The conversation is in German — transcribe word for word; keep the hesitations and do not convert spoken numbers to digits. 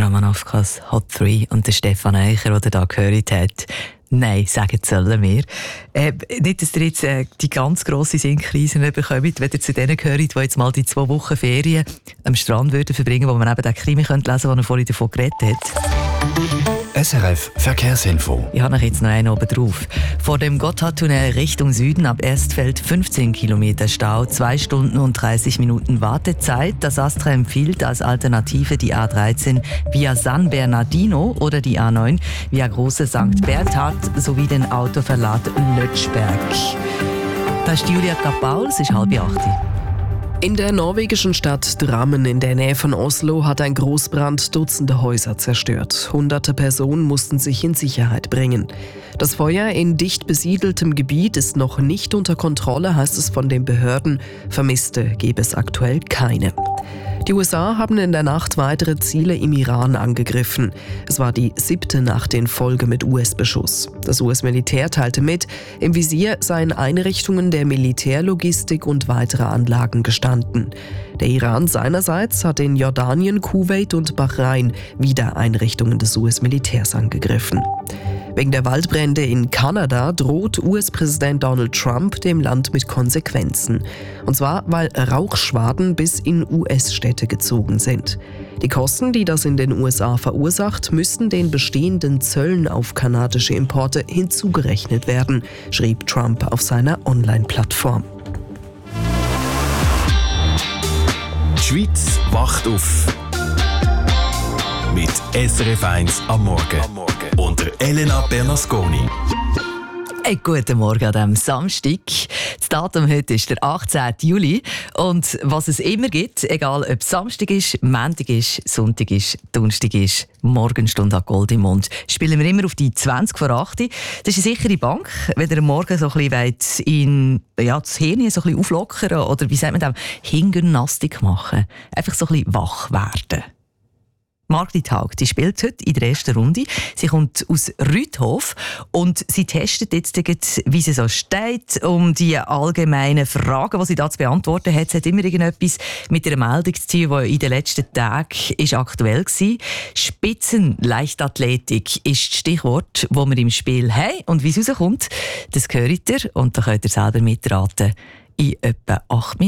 Romanovkas Hot drei und der Stefan Eicher, der da gehört hat. Nein, sagen sollen wir. Äh, nicht, dass ihr jetzt äh, die ganz grosse Sinnkrise bekommt, wenn ihr zu denen gehört, die jetzt mal die zwei Wochen Ferien am Strand würden verbringen, wo man eben den Krimi lesen könnte, den er vorhin davon geredet hat. S R F Verkehrsinfo. Ich habe noch jetzt noch einen oben drauf. Vor dem Gotthardtunnel Richtung Süden ab Erstfeld fünfzehn Kilometer Stau, zwei Stunden und dreißig Minuten Wartezeit. Das Astra empfiehlt als Alternative die A dreizehn via San Bernardino oder die A neun via Große Sankt Berthard sowie den Autoverlad Lötschberg. Das ist Julia Kapaul, es ist halb acht. In der norwegischen Stadt Drammen in der Nähe von Oslo hat ein Großbrand Dutzende Häuser zerstört. Hunderte Personen mussten sich in Sicherheit bringen. Das Feuer in dicht besiedeltem Gebiet ist noch nicht unter Kontrolle, heißt es von den Behörden. Vermisste gäbe es aktuell keine. Die U S A haben in der Nacht weitere Ziele im Iran angegriffen. Es war die siebte Nacht in Folge mit U S-Beschuss. Das U S-Militär teilte mit, im Visier seien Einrichtungen der Militärlogistik und weitere Anlagen gestanden. Der Iran seinerseits hat in Jordanien, Kuwait und Bahrain wieder Einrichtungen des U S-Militärs angegriffen. Wegen der Waldbrände in Kanada droht U S-Präsident Donald Trump dem Land mit Konsequenzen. Und zwar, weil Rauchschwaden bis in U S-Städte gezogen sind. Die Kosten, die das in den U S A verursacht, müssten den bestehenden Zöllen auf kanadische Importe hinzugerechnet werden, schrieb Trump auf seiner Online-Plattform. Die Schweiz wacht auf. Mit S R F eins am Morgen. Unter Elena Bernasconi. Hey, guten Morgen an diesem Samstag. Das Datum heute ist der achtzehnten Juli. Und was es immer gibt, egal ob es Samstag ist, Montag ist, Sonntag ist, Donnerstag ist, Morgenstunde an Gold im Mund, spielen wir immer auf die zwanzig vor acht. Das ist eine sichere Bank, wenn ihr am Morgen so ein bisschen in, ja, das Hirn so ein bisschen auflockern oder wie sagt man das, Hirngymnastik machen. Einfach so ein bisschen wach werden. Margrit Haug, die spielt heute in der ersten Runde. Sie kommt aus Rüthof und sie testet jetzt, wie sie so steht, um die allgemeinen Fragen, die sie da zu beantworten hat. Es hat immer irgendetwas mit einer Meldung zu tun, die in den letzten Tagen ist aktuell war. Spitzenleichtathletik ist das Stichwort, das wir im Spiel haben. Und wie es rauskommt, das hört ihr und da könnt ihr selber mitraten in etwa acht Minuten.